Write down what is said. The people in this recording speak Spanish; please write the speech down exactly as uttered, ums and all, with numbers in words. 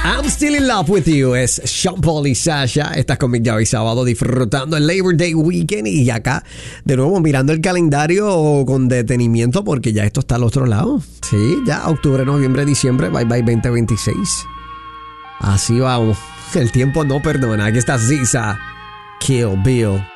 I'm Still in Love with You es Sean Paul y Sasha. Estás con Mick Javi sábado disfrutando el Labor Day Weekend y acá de nuevo mirando el calendario con detenimiento porque ya esto está al otro lado. Sí, ya octubre, noviembre, diciembre, bye bye veinte veintiséis. Así vamos. El tiempo no perdona. Aquí está Ziza, Kill Bill.